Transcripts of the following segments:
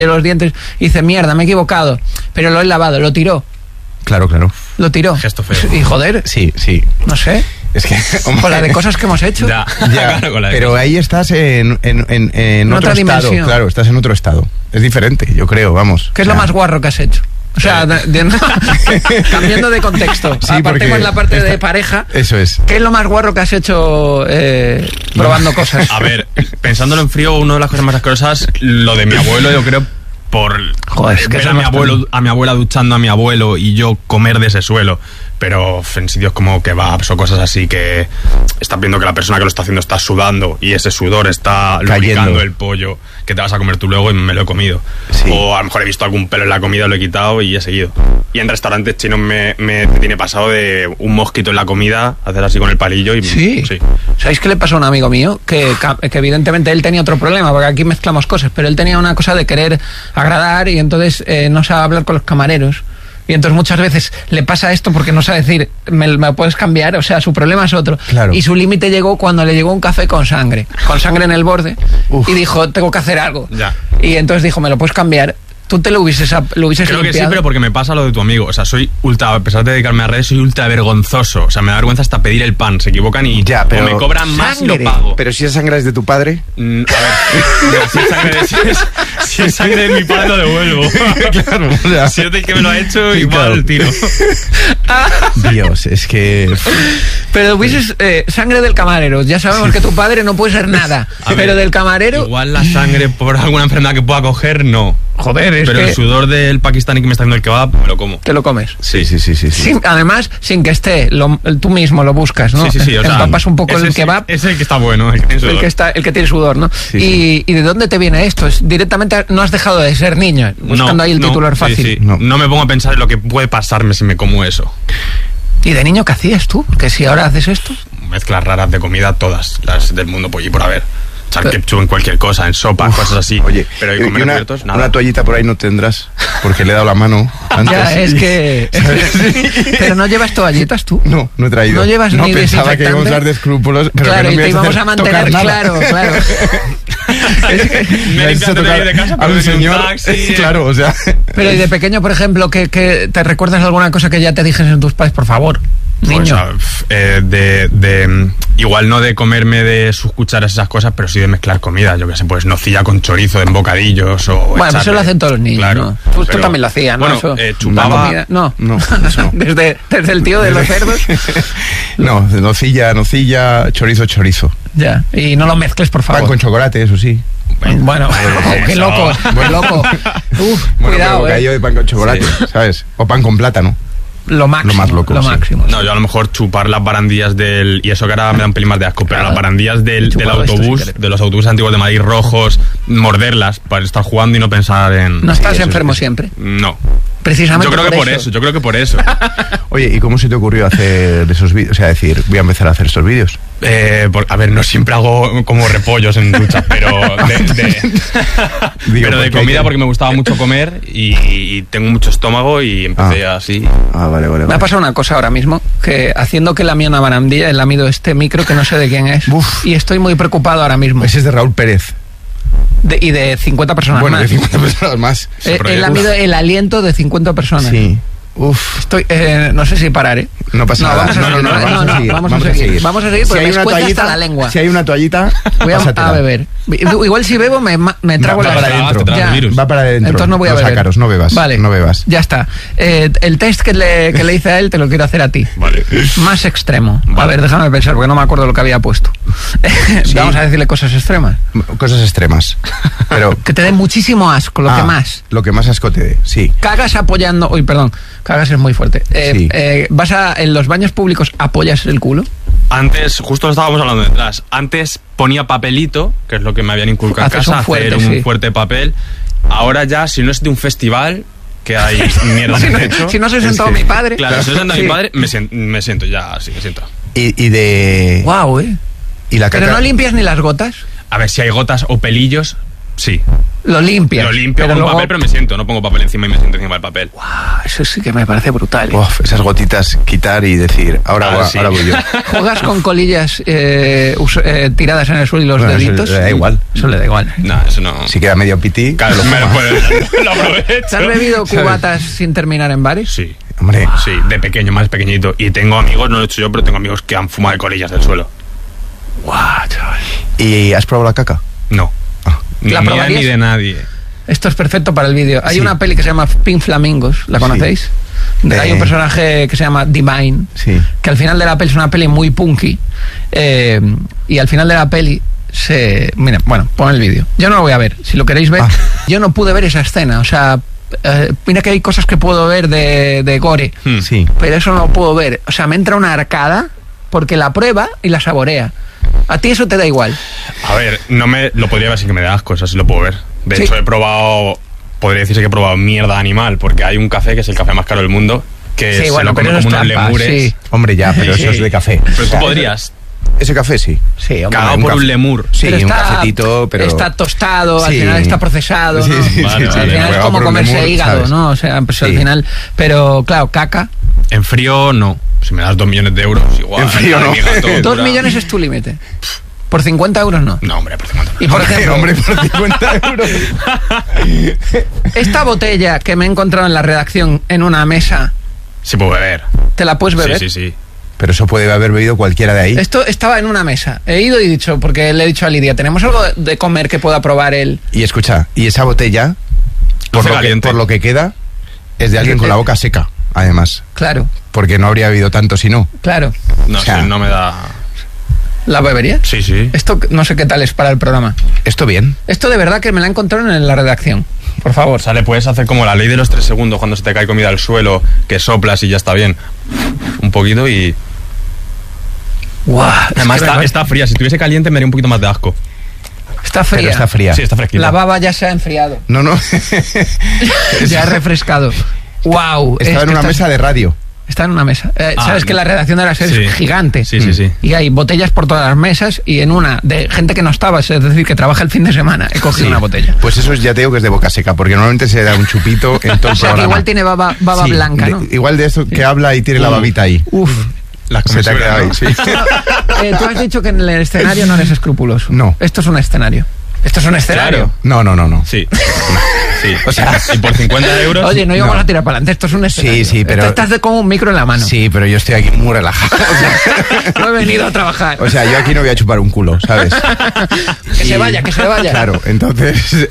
los dientes y dice, mierda, me he equivocado, pero lo he lavado, lo tiró. Claro. Lo tiró. Gesto feo. Y joder. Sí. No sé. Es que, con la de cosas que hemos hecho. Ya, claro, pero ahí estás en otro dimensión. estado. Claro, estás en otro estado. Es diferente, yo creo, vamos. ¿Qué es lo más guarro que has hecho? O sea, cambiando de contexto, sí, apartemos la parte de pareja. Eso es. ¿Qué es lo más guarro que has hecho probando cosas? A ver, pensándolo en frío, una de las cosas más asquerosas, lo de mi abuelo, yo creo, por ver a mi abuela duchando a mi abuelo y yo comer de ese suelo. Pero en sitios como kebabs o cosas así que estás viendo que la persona que lo está haciendo está sudando y ese sudor está lubricando el pollo que te vas a comer tú luego y me lo he comido. Sí. O a lo mejor he visto algún pelo en la comida, lo he quitado y he seguido. Y en restaurantes chinos me tiene pasado de un mosquito en la comida, hacer así con el palillo y... Sí. ¿Sabéis qué le pasó a un amigo mío? Que evidentemente él tenía otro problema, porque aquí mezclamos cosas, pero él tenía una cosa de querer agradar y entonces no sabe hablar con los camareros. Y entonces muchas veces le pasa esto porque no sabe decir, ¿me puedes cambiar? O sea, su problema es otro. Claro. Y su límite llegó cuando le llegó un café con sangre en el borde. Uf. Y dijo, tengo que hacer algo. Ya. Y entonces dijo, ¿me lo puedes cambiar? ¿Tú te lo hubieses Creo limpiado? que sí, pero porque me pasa lo de tu amigo. O sea, a pesar de dedicarme a redes, soy ultra vergonzoso. O sea, me da vergüenza hasta pedir el pan. Se equivocan y ya, pero o me cobran más y lo pago. Pero si esa sangre es de tu padre... A ver, si es sangre de mi padre, lo devuelvo. Claro, o sea, si es de que me lo ha hecho, igual tiro. Dios, es que... Pero hubieses sangre del camarero. Ya sabemos que tu padre no puede ser nada. Pero del camarero... Igual la sangre por alguna enfermedad que pueda coger, no. Joder, es pero que... el sudor del pakistaní que me está haciendo el kebab, me lo como. ¿Te lo comes? Sí. Además, sin que esté, tú mismo lo buscas, ¿no? Sí, o sea, empapas un poco el kebab. Es el que está bueno, el que tiene sudor, ¿no? Sí. ¿Y de dónde te viene esto? Directamente no has dejado de ser niño, buscando ahí el titular fácil. Sí. No me pongo a pensar en lo que puede pasarme si me como eso. ¿Y de niño qué hacías tú? Que si ahora haces esto... Mezclas raras de comida, todas las del mundo por allí por haber. Echar ketchup en cualquier cosa, en sopa, cosas así. Oye, pero hay comer abiertos, nada. Una toallita por ahí no tendrás, porque le he dado la mano antes. Ya, es que... Pero no llevas toallitas tú. No he traído. No llevas ni pensaba que íbamos a hablar de escrúpulos, pero claro, que no me y te íbamos a mantener, claro. Me he dicho tocar de casa, a un señor, claro, o sea... Pero y de pequeño, por ejemplo, que te recuerdas alguna cosa que ya te dijesen tus padres, por favor? Niño. Igual no de comerme de sus cucharas esas cosas, pero sí de mezclar comida, yo que sé, pues nocilla con chorizo en bocadillos o... Bueno, eso lo hacen todos los niños, claro, ¿no? Tú también lo hacías, ¿no? Bueno, eso, chupaba... No. Eso no. Desde el tío de los cerdos. No, nocilla, chorizo. Ya, y no lo mezcles, por favor. Pan con chocolate, eso sí. Bueno, qué loco, loco. Cuidado, bocadillo de pan con chocolate, sí. ¿Sabes? O pan con plátano. Lo máximo. Lo más loco, lo sí. máximo. No, yo a lo mejor chupar las barandillas y eso que ahora me da un pelín más de asco, pero las barandillas del autobús, de los autobuses antiguos de Madrid rojos, morderlas para estar jugando y no pensar en... ¿No estás enfermo siempre? No. Precisamente yo creo que por eso. Oye, ¿y cómo se te ocurrió hacer esos vídeos? O sea, decir, voy a empezar a hacer estos vídeos. A ver, no siempre hago como repollos en duchas, pero de comida porque me gustaba mucho comer y tengo mucho estómago y empecé así. Vale. Me ha pasado una cosa ahora mismo, que haciendo que lamía una barandilla, he lamido este micro que no sé de quién es. Uf. Y estoy muy preocupado ahora mismo. Ese es de Raúl Pérez. Y de 50 personas más. Bueno, de 50 personas más. He lamido el aliento de 50 personas. Sí. Estoy, no sé si parar, No pasa nada. Vamos a seguir. Vamos a seguir porque me escuece hasta la lengua. Si hay una toallita, voy a beber. Igual si bebo me trago la virus. Va para adentro. Entonces no voy a beber. Ácaros, no bebas. Vale. No bebas. Ya está. El test que le hice a él te lo quiero hacer a ti. Vale. Más extremo. Vale. A ver, déjame pensar porque no me acuerdo lo que había puesto. Sí. Vamos a decirle cosas extremas. Cosas extremas. Pero que te dé muchísimo asco, lo que más. Lo que más asco te dé, sí. Cagas apoyando... Uy, perdón. Cagas es muy fuerte. Sí. ¿Vas en los baños públicos apoyas el culo? Antes, justo lo estábamos hablando detrás, antes ponía papelito, que es lo que me habían inculcado en casa, hacer un fuerte papel. Ahora ya, si no es de un festival, que hay mierda en el techo. Si no se sentado mi padre. Claro, si no se sentado mi padre, me siento ya, sí, me siento. Y de... Guau, ¿Y la caca? ¿Pero no limpias ni las gotas? A ver, si hay gotas o pelillos, Sí. Lo limpias. Lo limpio con papel, pero me siento. No pongo papel encima y me siento encima del papel. Wow, eso sí que me parece brutal. Uf, esas gotitas quitar y decir, ahora voy yo. ¿Juegas con colillas tiradas en el suelo y los deditos? Eso le da igual. Eso le da igual. No, eso no. Si queda medio pití, Claro, lo aprovecho. ¿Te has bebido cubatas sin terminar en bares? Sí. hombre. Sí, de pequeño, más pequeñito. Y tengo amigos, no lo he hecho yo, pero tengo amigos que han fumado de colillas del suelo. Guau, chaval. ¿Y has probado la caca? No. Ni ¿La mía probarías? ni de nadie. Esto es perfecto para el vídeo. Hay Sí. una peli que se llama Pink Flamingos, ¿la conocéis? Hay un personaje que se llama Divine, Sí. que al final de la peli es una peli muy punky, y al final de la peli mira, bueno, pon el vídeo. Yo no lo voy a ver, si lo queréis ver. Yo no pude ver esa escena, o sea, mira que hay cosas que puedo ver de gore, Sí. pero eso no lo puedo ver. O sea, me entra una arcada porque la prueba y la saborea. A ti eso te da igual. A ver, lo podría ver, sí que me da asco, eso sí lo puedo ver. De Sí. hecho, podría decirse que he probado mierda animal, porque hay un café que es el café más caro del mundo, que Sí, se bueno, lo pero comen eso como es unos trampa, lemures. sí. Hombre, ya, pero Sí. eso es de café. Pero O sea, tú podrías, Ese café sí. Sí, hombre. cagado un por café. un lemur. Sí, Pero un cafetito, pero... está tostado, al Sí. final está procesado, Sí, ¿no? sí, Vale, sí, vale, Al final es Juega como por un comerse lemur, hígado, ¿sabes? ¿no? O sea, pues Sí. al final... Pero, claro, caca... En frío, no. Si me das 2 millones de euros, igual. En frío, Ay, no. mi gato, 2 dura. millones es tu límite. Por 50 euros no. No, hombre, por 50 Y por Hombre, ejemplo, hombre, por 50 euros. esta botella que me he encontrado en la redacción en una mesa, Sí puedo beber. ¿te la puedes beber? Sí, sí, sí. Pero eso puede haber bebido cualquiera de ahí. Esto estaba en una mesa. He ido y dicho, porque le he dicho a Lidia, ¿tenemos algo de comer que pueda probar él? Y escucha, y esa botella, Hace caliente. por lo que queda, es de alguien con la boca seca, además. Claro, Porque no habría habido tanto si no. claro. No O sea, sé, no me da... ¿La beberías? Sí, sí. Esto no sé qué tal es para el programa. Esto bien. Esto de verdad que me la encontraron en la redacción. Por favor. O sea, le puedes hacer como la ley de los 3 segundos cuando se te cae comida al suelo, que soplas y ya está bien. Un poquito y... Guau, Además está fría. Si estuviese caliente me daría un poquito más de asco. está fría. Pero está fría. Sí, está fresquita. La baba ya se ha enfriado. No, no. Ya ha refrescado. Wow. Estaba en una mesa de radio. Está en una mesa. Sabes que la redacción de la serie sí. es gigante. Sí, sí, sí. Y hay botellas por todas las mesas y en una de gente que no estaba, es decir, que trabaja el fin de semana, he cogido una botella. Pues eso ya te digo que es de boca seca, porque normalmente se da un chupito en todo O el sea, que programa. igual tiene baba Sí, blanca, ¿no? Igual de eso que habla y tiene la babita ahí. Uf. La Se te ha comesura, quedado ahí, ¿no? sí. Tú has dicho que en el escenario no eres escrupuloso. No. Esto es un escenario. Esto es un escenario. Claro. No. Sí. Sí. O sea, y por 50 euros... Oye, no íbamos No. a tirar para adelante, esto es un escenario. sí, pero- Estás con un micro en la mano. Sí, pero yo estoy aquí muy relajado. No he venido a trabajar. O sea, yo aquí no voy a chupar un culo, ¿sabes? Que se vaya, que se vaya. Claro, entonces,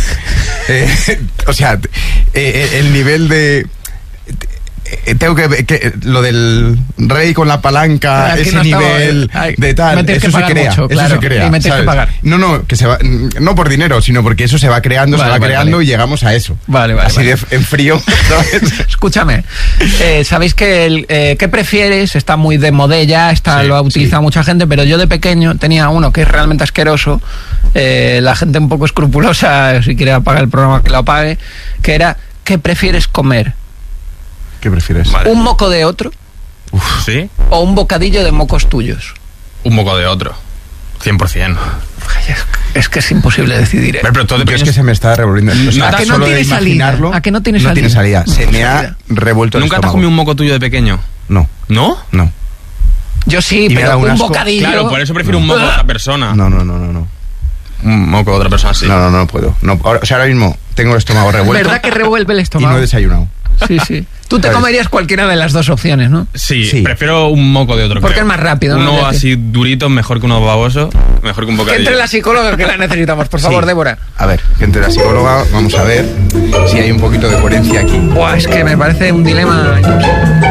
o sea, el nivel de... tengo que lo del rey con la palanca, Aquí ese no estaba, nivel ay, de tal, me tienes eso que se pagar crea, mucho, eso claro, se crea, y me tienes que ¿sabes? pagar. No, que se va, no por dinero, sino porque eso se va creando, Vale, se va vale, creando vale. y llegamos a eso. Vale, Así vale. de en frío, ¿sabes? Escúchame, sabéis que ¿qué prefieres? Está muy de modella, Sí, lo ha utilizado mucha gente, pero yo de pequeño tenía uno que es realmente asqueroso, la gente un poco escrupulosa, si quiere apagar el programa que lo apague, que era, ¿qué prefieres comer? ¿Qué prefieres? Vale. ¿Un moco de otro Sí. o un bocadillo de mocos tuyos? Un moco de otro. 100%. Es que es imposible decidir, ¿eh? Pero todo de Yo es pequeños- que se me está revolviendo. O sea, ¿A que no solo tiene de salida? imaginarlo, ¿A que no tiene No tiene salida? salida. Se No me tiene ha salida. revuelto el ¿Nunca te has estómago. comido un moco tuyo de pequeño? No, ¿No? no. Yo sí, Y me ha pero dado un un asco. bocadillo... Claro, por eso prefiero un moco de otra persona. No. Un moco de otra persona, sí. No puedo. No, o sea, ahora mismo tengo el estómago revuelto. ¿Verdad que revuelve el Y estómago? no he desayunado. Sí, sí. Tú te ¿Sabes? comerías cualquiera de las dos opciones, ¿no? Sí, Sí. prefiero un moco de otro. Porque creo. es más rápido, ¿no? Uno Ya que- así durito, mejor que uno baboso, mejor que un Que bocadillo. entre la psicóloga que la necesitamos, por favor, Sí. Débora. A ver, que entre la psicóloga, vamos a ver si hay un poquito de coherencia aquí. Buah, es que me parece un dilema imposible.